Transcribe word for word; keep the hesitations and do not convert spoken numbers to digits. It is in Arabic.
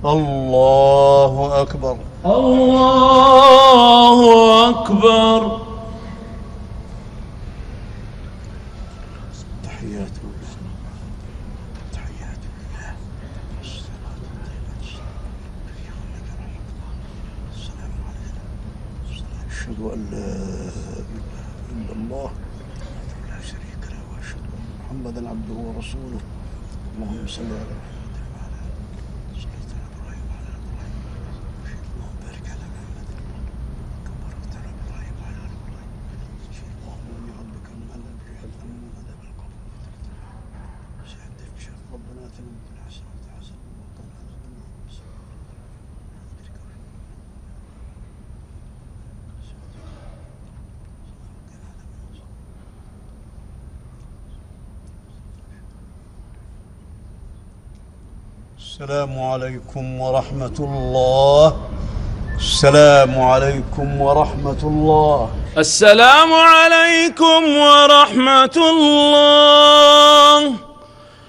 الله أكبر. الله أكبر. تحيات تحيات لله. السلام علينا. أشهد أن لا إله إلا الله لا شريك له وأشهد أن محمدا عبده ورسوله. اللهم صل على محمد وعلى آله صليت على إبراهيم وعلى آل إبراهيم. اللهم بارك على محمد كما باركت على إبراهيم وعلى آل إبراهيم. اللهم إني ربك من عذاب جهنم ومن عذاب القبر. سيهدف شيخ ربنا آتنا من الدنيا حسنة وفي الآخرة حسنة وقنا عذاب النار. السلام عليكم ورحمة الله. السلام عليكم ورحمة الله. السلام عليكم ورحمة الله.